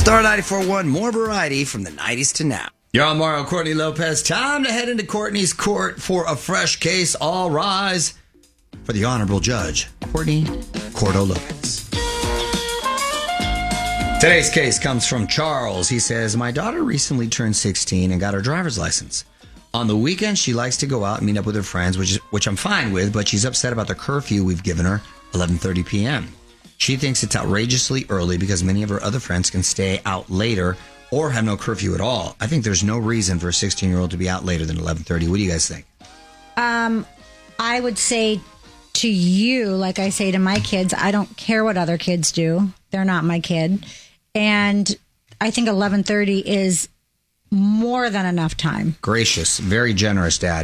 Star 94.1, more variety from the 90s to now. You're on Mario Courtney Lopez. Time to head into Courtney's court for a fresh case. All rise for the Honorable Judge, Courtney Cordo Lopez. Today's case comes from Charles. He says, my daughter recently turned 16 and got her driver's license. On the weekend, she likes to go out and meet up with her friends, which I'm fine with, but she's upset about the curfew we've given her, 11:30 p.m. She thinks it's outrageously early because many of her other friends can stay out later or have no curfew at all. I think there's no reason for a 16-year-old to be out later than 11:30. What do you guys think? I would say to you, like I say to my kids, I don't care what other kids do. They're not my kid. And I think 11:30 is more than enough time. Gracious. Very generous, Dad.